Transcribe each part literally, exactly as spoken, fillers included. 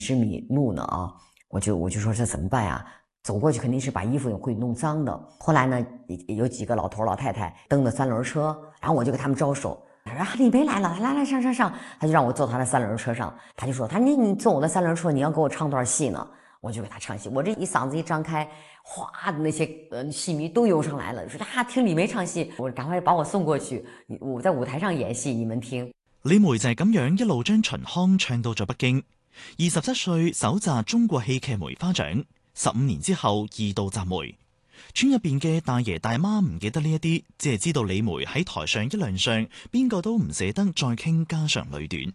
是米露呢啊，我就我就说这怎么办呀？走过去肯定是把衣服会弄脏的。后来呢，有几个老头老太太蹬的三轮车，然后我就给他们招手，他说啊李梅来了，来来上上上，他就让我坐他的三轮车上，他就说他你你坐我的三轮车，你要给我唱段戏呢。我就给他唱戏，我这一嗓子一张开，哗的那些呃戏迷都涌上来了，说啊听李梅唱戲，我趕快把我送過去，我在舞台上演戲，你們聽。 李梅就係咁樣一路將秦腔唱到咗北京。二十七歲首摘中國戲劇梅花獎，十五年之後二度摘梅。村入邊嘅大爺大媽唔記得呢一啲，只係知道李梅喺台上一亮相，邊個都唔捨得再傾家長裏短。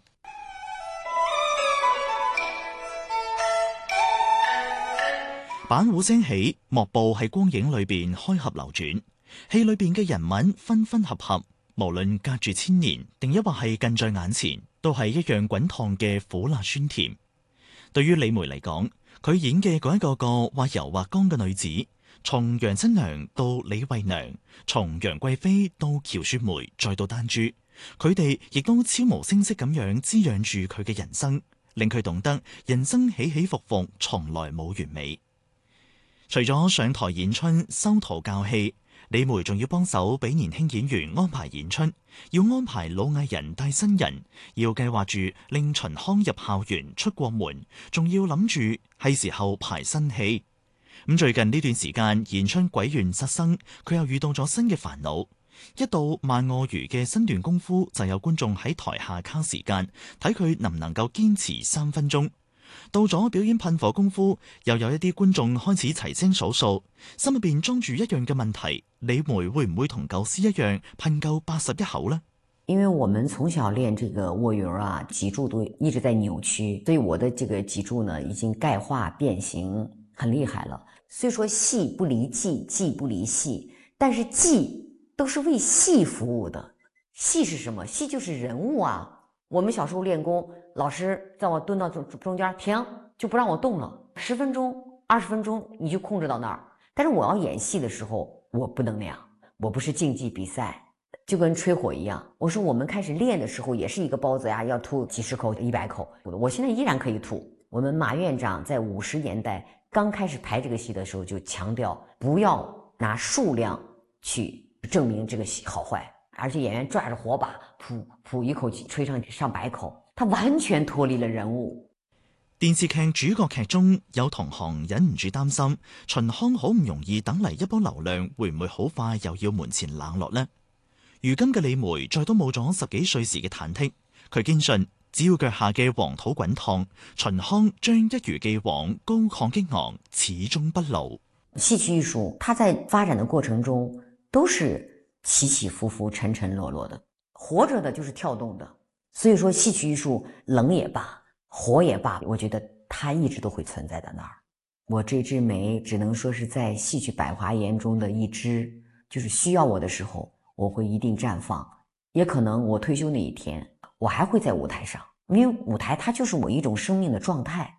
板鼓聲起，幕布喺光影裏邊開合流轉，戲裏邊嘅人物分分合合，無論隔住千年，定抑或係近在眼前，都係一樣滾燙嘅苦辣酸甜。對於李梅嚟講，佢演嘅嗰一個個或柔或剛嘅女子，從楊新娘到李慧娘，從楊貴妃到喬雪梅，再到丹珠，佢哋亦都悄無聲息咁樣滋養住佢嘅人生，令佢懂得人生起起伏伏，從來冇完美。除咗上台演春、收徒教戲，李梅仲要幫手俾年輕演員安排演出，要安排老藝人帶新人，要計劃住令秦腔入校園出過門，仲要諗住係時候排新戲。咁最近呢段時間演出鬼怨失生，佢又遇到咗新嘅煩惱。一到萬臥魚嘅新段功夫，就有觀眾喺台下卡時間，睇佢能唔能夠堅持三分鐘。到咗表演噴火功夫，又有一啲觀眾開始齊聲數數，心入邊裝住一樣嘅問題：李梅會唔會同舊師一樣噴夠八十一口呢？ 因為我們從小練這個臥雲啊，脊柱都一直在扭曲，所以我的這個脊柱呢已經鈣化變形很厲害了。雖說戲不離技，技不離戲，但是技都是為戲服務的。戲是什麼？戲就是人物啊。我們小時候練功，老師在我蹲到中中間停，就不讓我動了，十分鐘、二十分鐘你就控制到那兒。但是我要演戲的時候，我不能那樣，我不是競技比賽，就跟吹火一樣。我說我們開始練的時候，也是一個包子呀，要吐幾十口、一百口，我現在依然可以吐。我們馬院長在五十年代剛開始排這個戲的時候，就強調不要拿數量去證明這個戲好壞。而且演員抓着火把，噗噗一口氣吹上上百口，他完全脫離了人物。 電視劇主角劇中有同行忍唔住擔心，秦腔好唔容易等嚟一波流量，會唔會好快又要門前冷落呢？如今嘅李梅再都冇咗十幾歲時嘅忐忑，佢堅信只要腳下嘅黃土滾燙，秦腔將一如既往高亢激昂，始終不老。 戲曲藝術，它在發展的過程中都是起起伏伏，沉沉落落的，活着的就是跳動的。所以說戲曲藝術冷也罷，火也罷，我覺得它一直都會存在在那兒。我這枝梅只能說是在戲曲百花園中的一枝，就是需要我的時候我會一定綻放，也可能我退休那一天我還會在舞台上，因為舞台它就是我一種生命的狀態。